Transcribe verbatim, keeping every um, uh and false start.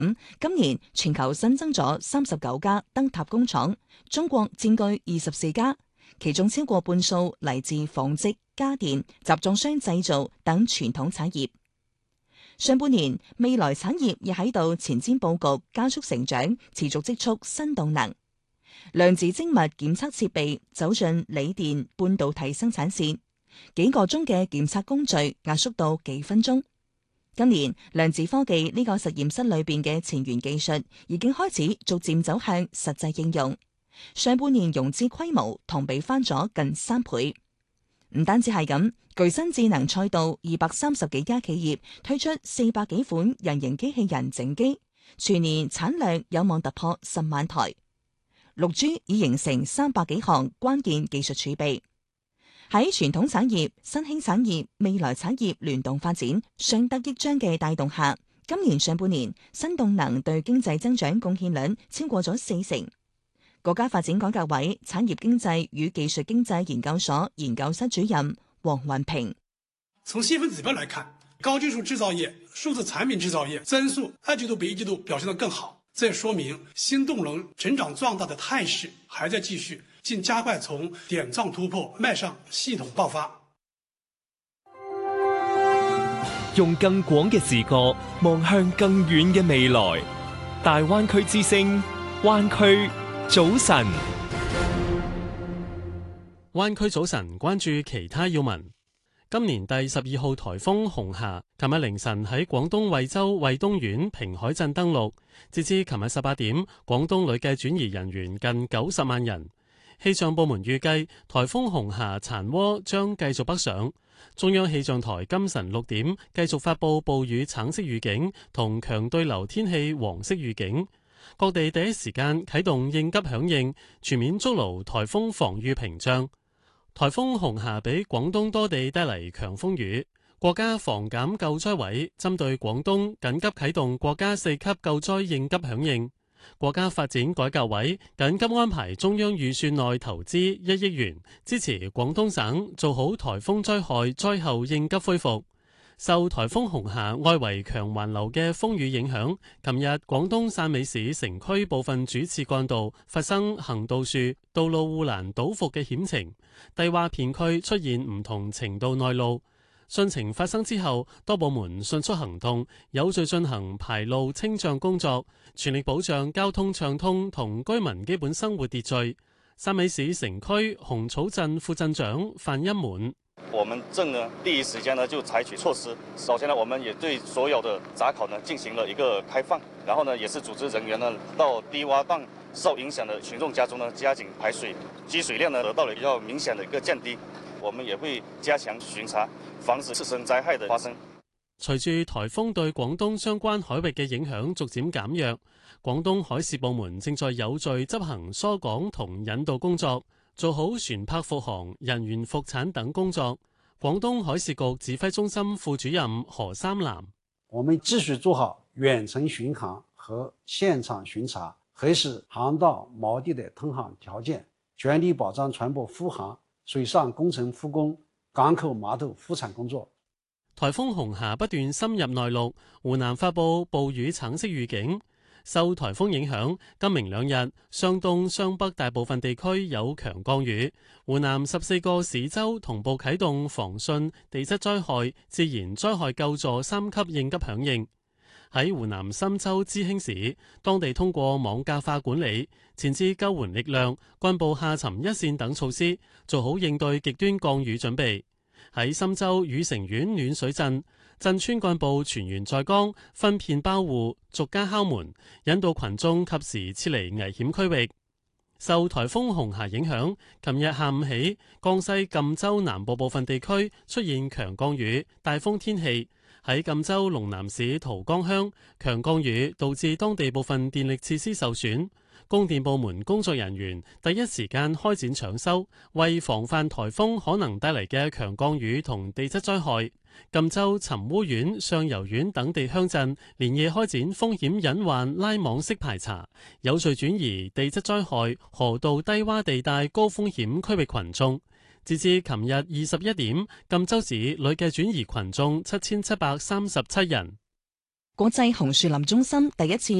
今年全球新增咗三十九家燈塔工廠，中國佔據二十四家，其中超過半數嚟自紡織、家電、集裝箱製造等傳統產業。上半年，未來產業亦喺度前瞻佈局，加速成長，持續積蓄新動能。量子精密檢測設備走進鋰電半導體生產線，幾個鐘嘅檢測工序壓縮到幾分鐘。今年量子科技呢個實驗室裏邊嘅前沿技術已經開始逐漸走向實際應用。上半年融資規模同比翻咗近三倍。唔單止係咁，巨新智能賽道二百三十幾家企業推出四百幾款人形機器人整機，全年產量有望突破十萬台。六 G 已形成三百幾項關鍵技術儲備。喺傳統產業、新興產業、未來產業聯動發展、相得益彰嘅帶動下，今年上半年新動能對經濟增長貢獻率超過咗四成。國家發展改革委產業經濟與技術經濟研究所研究室主任黃雲平： 從細分指標來看，高技術製造業、數字產品製造業增速二季度比一季度表現得更好，這也說明新動能成長壯大的態勢還在繼續，並加快從點狀突破邁向系統爆發。 用更廣嘅視角望向更遠嘅未來，大灣區之聲，灣區早晨， 灣區早晨，關注其他要聞。今年第十二號颱風紅霞，琴日凌晨喺廣東惠州惠東縣平海鎮登陸，截至琴日十八點，廣東累計轉移人員近九十萬人。氣象部門預計颱風紅霞殘渦將繼續北上，中央氣象台今晨六點繼續發佈暴雨橙色預警同強對流天氣黃色預警，各地第一時間啟動應急響應，全面築牢颱風防禦屏障。颱風紅霞俾廣東多地帶嚟強風雨，國家防減救災委針對廣東緊急啟動國家四級救災應急響應。國家發展改革委緊急安排中央預算內投資一億元，支持廣東省做好颱風災害災後應急恢復。受颱風紅霞外圍強環流嘅風雨影響，琴日廣東汕尾市城區部分主次幹道發生行道樹、道路護欄倒伏嘅險情，低洼片區出現唔同程度內澇。汛情發生之後，多部門迅速行動，有序進行排澇清障工作，全力保障交通暢通同居民基本生活秩序。汕尾市城區紅草鎮副鎮長范一滿： 我們鎮呢第一時間呢就採取措施，首先呢我們也對所有的閘口呢進行了一個開放，然後呢也是組織人員呢到低窪段受影響的群眾家中呢加緊排水，積水量呢得到了比較明顯的一個降低。我們也會加強巡查，防止次生災害的發生。 隨住颱風對廣東相關海域嘅影響逐漸減弱，廣東海事部門正在有序執行疏港同引導工作，做好船舶復航、人員復產等工作。廣東海事局指揮中心副主任何三南： 我們繼續做好遠程巡航和現場巡查，核實航道錨地的通航條件，全力保障船舶復航、水上工程復工、港口碼頭復產工作。 颱風紅霞不斷深入內陸，湖南發佈暴雨橙色預警。受颱風影響，今明兩日，湘東、湘北大部分地區有強降雨。湖南十四個市州同步啟動防汛、地質災害、自然災害救助三級應急響應。喺湖南郴州知興市，當地通過網格化管理、前置救援力量、軍部下沉一線等措施，做好應對極端降雨準備。喺郴州禹城縣暖水鎮，鎮村幹部全員在崗，分片包戶，逐家敲門，引導群眾及時撤離危險區域。受颱風紅霞影響，琴日下午起，江西贛州南部部分地區出現強降雨、大風天氣。喺贛州龍南市桃江鄉，強降雨導致當地部分電力設施受損。供電部門工作人員第一時間開展搶修，為防範颱風可能帶嚟嘅強降雨同地質災害，贛州尋烏縣、上游縣等地鄉鎮連夜開展風險隱患拉網式排查，有序轉移地質災害河道低洼地帶高風險區域群眾。截至琴日二十一點，贛州市累計轉移群眾七千七百三十七人。 國際紅樹林中心第一次